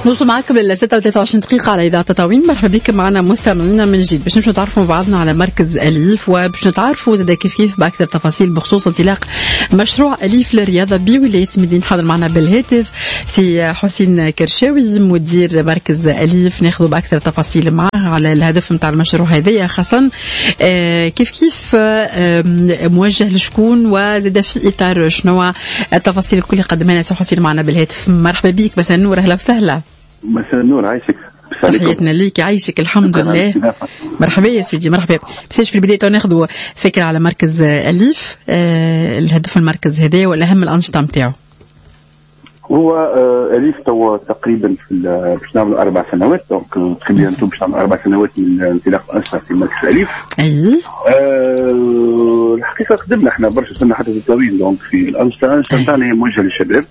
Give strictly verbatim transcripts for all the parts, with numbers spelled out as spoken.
نوصل معكم لل ستة وثلاثين وعشرين دقيقة على إذاعة تطاوين. مرحبا بكم معنا مستمعينا من جديد باش نمشوا نتعرفوا بعضنا على مركز أليف، وباش نتعرفوا زاد كيف كيف بأكثر تفاصيل بخصوص انطلاق مشروع أليف للرياضة بولاية مدينة. حاضر معنا بالهاتف سي حسين كرشاوي مدير مركز أليف، ناخذوا بأكثر تفاصيل معه على الهدف نتاع المشروع هذايا، خاصة آه كيف كيف آه موجه لشكون، وزاد في إطار شنو التفاصيل الكل قدمها سي حسين معنا بالهاتف. مرحبا بك، مساء النور، أهلا وسهلا. مساء النور، عايشك. تحياتنا ليك، عايشك الحمد لله. مرحبا يا سيدي، مرحبا. بس في البداية ناخذوا فكرة على مركز أليف، آه الهدف المركز هذا والأهم الأنشطة نتاعو. هو آه أليف تو تقريبا في باش نعملوا أربع سنوات، دونك تخيلوا أنتم باش نعملوا أربع سنوات من انطلاق الأنشطة في مركز أليف. أي. آه الحقيقة قدمنا احنا برشا سنة حتى طويل، دونك في الأنشطة الأنشطة نتاعنا هي موجهة للشباب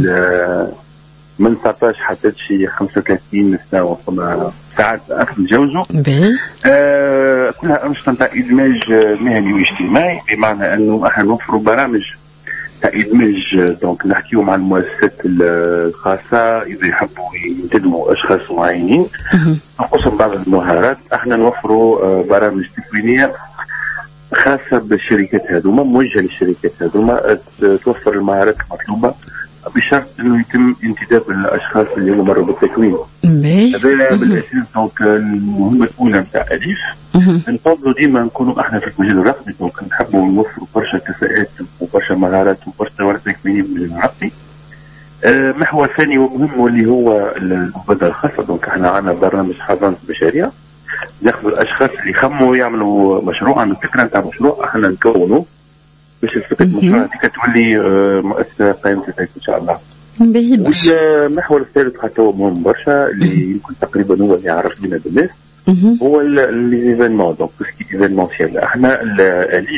من تسعطاش حتى شي خمسة وثلاثين سنة وفما ساعات أكثر نتجاوزوا. آه كلها أنشطة نتاع إدماج مهني واجتماعي، بمعنى أنه احنا نوفروا برامج تاع إدماج، دونك نحكيو مع المؤسسات الخاصة إذا يحبوا ينتدموا أشخاص معينين نقصهم بعض المهارات. احنا نوفروا برامج تكوينية خاصة بالشركات هذوما، موجهة للشركات هذوما، توفر المهارات المطلوبة بشرط انه يتم انتداب الاشخاص اللي هم مروا بالتكوين. هذا بالاساس. دونك المهمه الاولى نتاع أليف نفضلوا ديما نكونوا احنا في المجال الرقمي، دونك نحبوا نوفروا برشا كفاءات وبرشا مهارات وبرشا ورش تكوينيه في المجال الرقمي. آه محور ثاني ومهم واللي هو المبادره الخاصه، دونك احنا عندنا برنامج حضانه المشاريع، ناخذوا الاشخاص اللي يخموا يعملوا مشروع، عندنا فكره نتاع مشروع احنا نكونوا باش الفكرة المشروع هذيك تولي مؤسسة قائمة ان شاء الله. والمحور الثالث حتى هو مهم برشا اللي يمكن تقريبا هو اللي يعرف بنا بالناس، هو ليزيفينمون، دونك باسكي ايفينمونسيال. احنا الأليف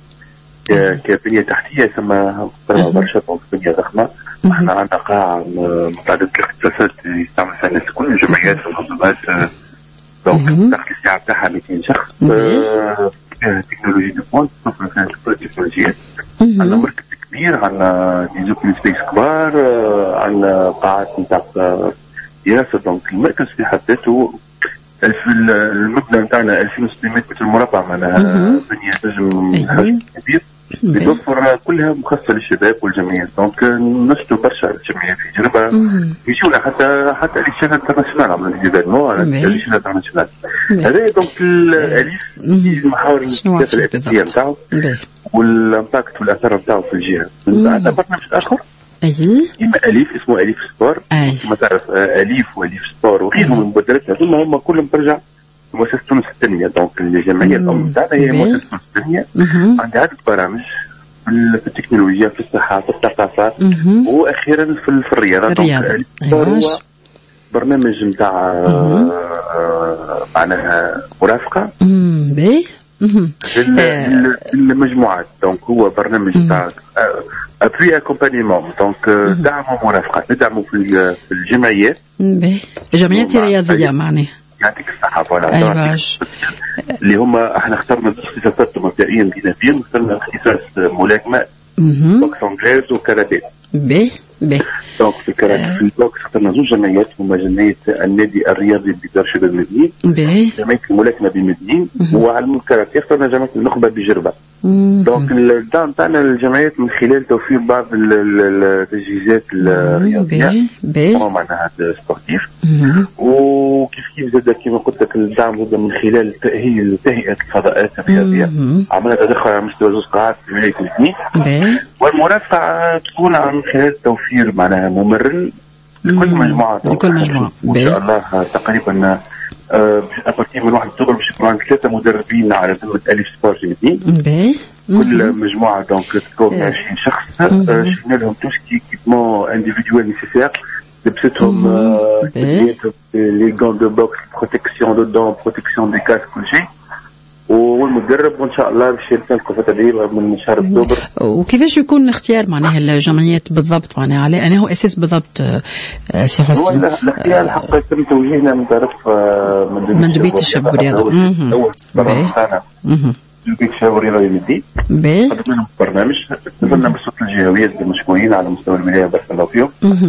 كبنية تحتية ثم برشا، دونك بنية ضخمة. احنا عندنا قاعة متعددة الاختصاصات يستعمل فيها الناس الكل، الجمعيات والمنظمات، دونك تحت الساعة بتاعها مئتين شخص. تكنولوجيا دو بوانت، توفر فيها كل التكنولوجيات. عندنا مركز كبير، عندنا ديزوبين سبيس كبار، عندنا قاعات نتاع دراسة. دونك المركز في حد ذاته في المبنى نتاعنا ألفين وستمائة متر مربع، معناها بنية تنجم حجم كبير، بتوفر كلها مخصصة للشباب والجمعيات. دونك نشطوا برشا الجمعيات في جربة يجونا حتى حتى ليشان انترناسيونال، عملنا ايفينمون على ليشان انترناسيونال. هذا دونك الأليف المحاور الأساسية نتاعو والامباكت والاثر نتاعو في الجهة. عندنا برنامج آخر إما أليف اسمه أليف سبور، كما تعرف أليف وأليف سبور وغيرهم من المبادرات هذوما هم كلهم ترجع مؤسسة تونس التنمية. دونك الجمعية الأم تاعنا هي مؤسسة تونس التنمية، عندها عدة برامج في التكنولوجيا، في الصحة، في الثقافة، وأخيرا في, في الرياضة. دونك هو برنامج نتاع معناها مرافقة للمجموعات. دونك هو برنامج نتاع أبري أكومبانيمون، دونك دعم ومرافقة، ندعموا في في الجمعيات، الجمعيات الرياضية معناها. يعطيك الصحة. فوالا اللي هما احنا اخترنا الاختصاصات مبدئيا بداية، اخترنا اختصاص ملاكمة، بوكس انجليز وكاراتيه. باهي باهي. دونك في الكاراتيه في البوكس اخترنا زوج جمعيات، هما جمعية النادي الرياضي بدار شباب مدنيين، جمعية الملاكمة بمدنيين، وعلى الكاراتيه اخترنا جمعية النخبة بجربة. دونك الدعم تاعنا للجمعيات من خلال توفير بعض التجهيزات الرياضية معناها سبورتيف، وكيف كيف زاد كما قلت لك الدعم زاد من خلال تأهيل تهيئة الفضاءات الرياضية. عملنا تدخل على مستوى زوج قاعات في ولاية مدنين، والمرافقة تكون عن خلال توفير معناها ممرن لكل مجموعة. لكل مجموعة إن شاء الله تقريبا أبارتي من واحد أكتوبر باش يكون عندنا ثلاثة مدربين على ذمة أليف سبور جديد. كل مجموعة دونك تكون عشرين شخص، شفنا لهم تو سكي كيبمون انديفيدوال نيسيسير، لبستهم لي غون دو بوكس، بروتيكسيون دو دون، بروتيكسيون دي كاس، كل شيء. والمدرب وان شاء الله باش يلتقوا في تدريب من شهر اكتوبر. وكيفاش يكون اختيار معناها الجمعيات بالضبط، معناها على انا هو اساس بالضبط سي حسين؟ هو الاختيار الحقيقه تم توجيهنا من طرف مندوبيه الشباب والرياضه. اول برنامج تاعنا مندوبيه الشباب والرياضه يمدي قدمنا لهم برنامج، قدمنا بالسلطه الجهويه المشكورين على مستوى الولايه بارك الله فيهم.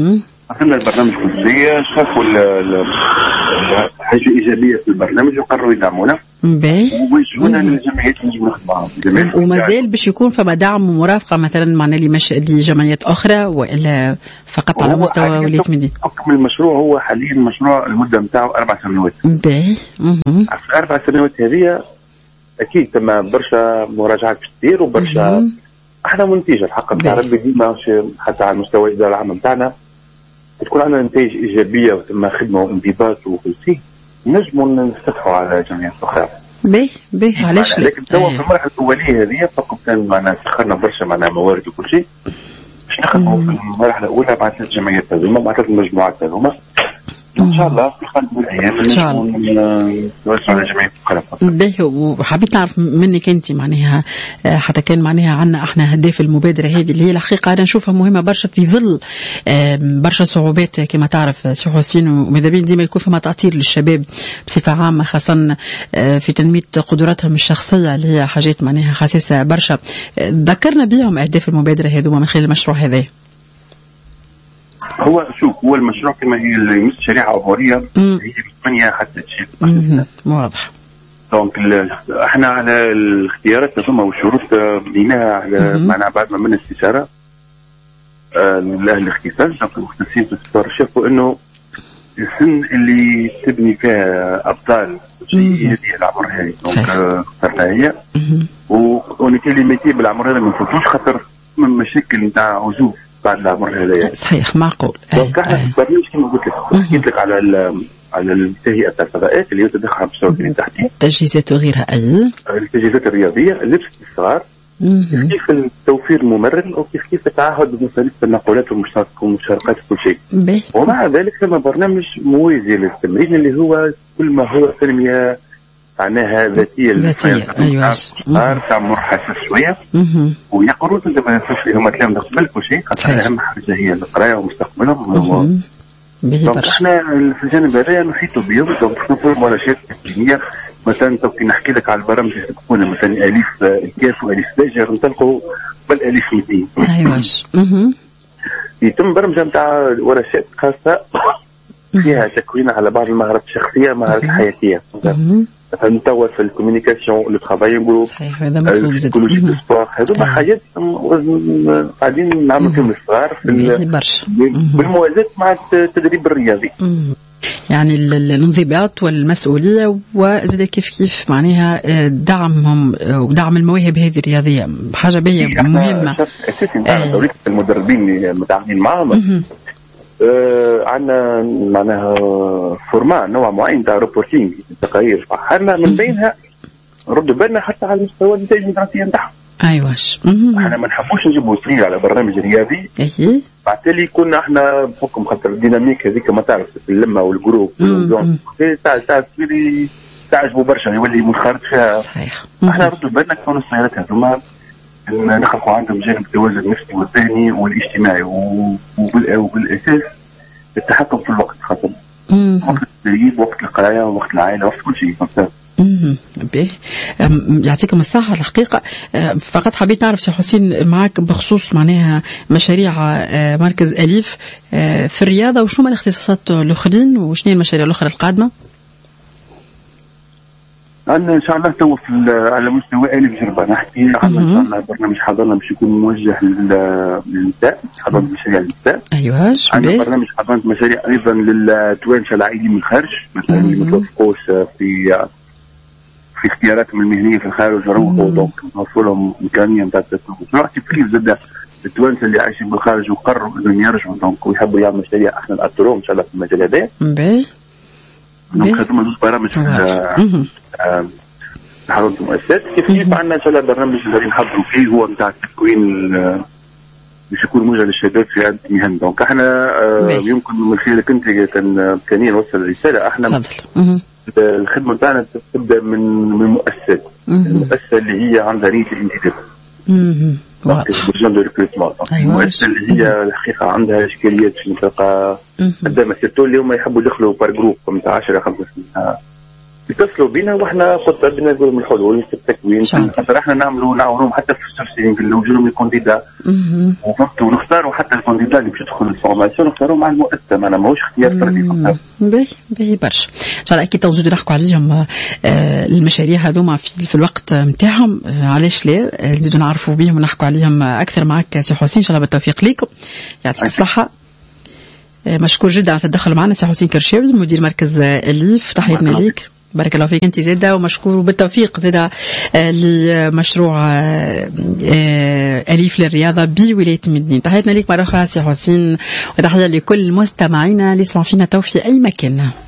عملنا البرنامج كل شيء، شافوا الحاجة إيجابية في البرنامج وقرروا يدعمونا. باهي. ويوجهونا للجمعيات اللي نجم نخدموا معاهم. ومازال باش يكون فما دعم ومرافقة مثلا معنا لمش... لجمعيات أخرى وإلا فقط على مستوى ولاية مدينة؟ حكم المشروع هو حاليا مشروع المدة نتاعو أربع سنوات. باهي. في الأربع سنوات هذه أكيد تم برشا مراجعات كثير وبرشا احنا منتجة الحق بتاع ربي ديما حتى على مستوى الإدارة العامة بتاعنا تكون عندنا نتائج إيجابية وتم خدمة وانضباط وكل شيء نجموا نفتحوا على جمعيات أخرى. باهي باهي علاش لا؟ لكن توا في المرحلة الأولية هذه فقط كان معنا سخرنا برشا معنا موارد وكل شيء باش نخدموا في المرحلة الأولى مع ثلاث جمعيات هذوما مع ثلاث مجموعات هذوما. ان شاء الله في خلال الايام ان شاء الله نوسع على جميع القرى. باهي. وحبيت نعرف منك انت معناها حتى كان معناها عندنا احنا هداف المبادره هذه اللي هي الحقيقه انا نشوفها مهمه برشا في ظل برشا صعوبات كما تعرف سي حسين وماذا بين ديما يكون فما تاثير للشباب بصفه عامه خاصه في تنميه قدراتهم الشخصيه اللي هي حاجات معناها حساسه برشا. ذكرنا بهم اهداف المبادره هذوما من خلال المشروع هذا. هو شوف هو المشروع كما هي اللي شريعة عبورية هي بثمانية حتى تشيل واضح. دونك احنا على الاختيارات ثم والشروط بنيناها على معنا بعد ما من استشارة آه لأهل الاختصاص دونك المختصين في الستار شافوا انه السن اللي تبني فيها ابطال هي العمر هذه دونك اخترناها هي ونتي ليميتي بالعمر هذا ما نفوتوش خاطر من مشاكل نتاع عزوف بعد العمر هذايا. صحيح معقول. دونك احنا في البرنامج كما قلت لك حكيت لك على على التهيئه تاع الفضاءات اللي تدخل بالصوت التحتي التجهيزات وغيرها اي التجهيزات الرياضيه اللبس الصغار كيف التوفير الممرن وكيف كيف التعهد بمصاريف النقولات والمشاركات في كل شيء. ومع ذلك ثم برنامج موازي للتمرين اللي هو كل ما هو تنميه معناها ذاتيه ذاتيه ايوه صار تعمر حساس شويه ويقروا عندما تشوفهم كلام قبل كل شيء خاطر اهم حاجه هي القرايه ومستقبلهم. دونك احنا في الجانب هذا نحيطوا بهم دونك نفرض مناشات تكوينيه مثلا كي نحكي لك على البرامج اللي تكون مثلا اليف الكاف واليف داجر نطلقوا بالاليف مئتين. ايوه يتم برمجه نتاع ورشات خاصه فيها تكوين على بعض المهارات الشخصيه مهارات الحياتيه مثلا توا في الكوميونيكاسيون لو ترافاي نقولوا صحيح هذا مطلوب زاد السبور هذوما حاجات قاعدين نعملوا فيهم الصغار بالموازاه مع التدريب الرياضي. يعني الانضباط والمسؤوليه وزاد كيف كيف معناها دعمهم ودعم المواهب هذه الرياضيه حاجه باهيه مهمه اساسي نتاع دوريه المدربين اللي متعاونين معاهم. آه عندنا معناها فورما نوع معين تاع روبورتينغ تقارير حنا من بينها نردوا بالنا حتى على مستوى النتائج الدراسيه نتاعهم. ايوه احنا ما نحبوش نجيبوا سرير على برنامج رياضي اي بالتالي كنا احنا بحكم خاطر الديناميك هذيك ما تعرف اللمه والجروب تاع تاع سيري تعجبوا برشا يولي منخرط فيها. صحيح احنا نردوا بالنا كانوا الصيادات هذوما نخلقوا عندهم جانب التوازن النفسي والذهني والاجتماعي وبالاساس التحكم في الوقت خاطر وقت التدريب وقت القرايه وقت العائله وقت كل شيء. باهي يعطيكم الصحة. الحقيقة فقط حبيت نعرف سي حسين معك بخصوص معناها مشاريع مركز أليف في الرياضة وشنو من الاختصاصات الأخرين وشنو المشاريع الأخرى القادمة؟ عندنا ان شاء الله تو على مستوى ألف جربة نحكي عندنا ان شاء الله برنامج حضرنا باش يكون موجه للنساء حضرنا مشاريع للنساء. ايوه عندنا برنامج حضرنا مشاريع ايضا للتوانسه العائلين من الخارج مثلا اللي ما توفقوش في في اختياراتهم المهنيه في الخارج يروحوا دونك نوفر لهم امكانيه نتاع التوفيق. كيف كيف زاد التوانسه اللي عايشين بالخارج وقرروا انهم يرجعوا دونك ويحبوا يعملوا مشاريع احنا نأثروا ان شاء الله في المجال هذا. باهي دونك هذوما زوج برامج حضرت المؤسسات. كيف كيف عندنا ان شاء الله برنامج اللي نحضروا فيه هو نتاع التكوين باش يكون موجه للشباب في عده مهن. دونك احنا يمكن من خلالك انت كان امكانيه نوصل الرساله. احنا الخدمه بتاعنا تبدا من من مؤسسات المؤسسه اللي هي عندها نيه الانتداب المؤسسه اللي هي الحقيقه عندها اشكاليات في المنطقه قدام السيرتو اللي هم يحبوا يدخلوا بار جروب نتاع عشرة خمسة يتصلوا بنا واحنا قلت بدنا نقول من الحلول في التكوين، خاطر احنا نعملوا نعاونوهم حتى في التفسير نوجدوا لهم الكونديدا ونختاروا حتى الكونديدا اللي باش يدخل الفورماسيون نختاروا مع المؤسسه، معنا ماهوش اختيار فردي فقط. باهي باهي برشا ان شاء الله. اكيد توجدوا نحكوا عليهم آه المشاريع هذوما في, في الوقت نتاعهم، آه علاش لا نزيدوا نعرفوا بهم ونحكوا عليهم اكثر معك سي حسين. ان شاء الله بالتوفيق ليكم، يعطيك الصحه. مشكور جدا على التدخل معنا سي حسين كرشاوي مدير مركز أليف، تحياتنا ليك، بارك الله فيك انت زاده، ومشكور بالتوفيق زاده لمشروع أليف للرياضه بولايه مدنين. تحياتنا ليك مره اخرى سي حسين، وتحيه لكل مستمعينا اللي يسمعوا فينا تو في اي مكان.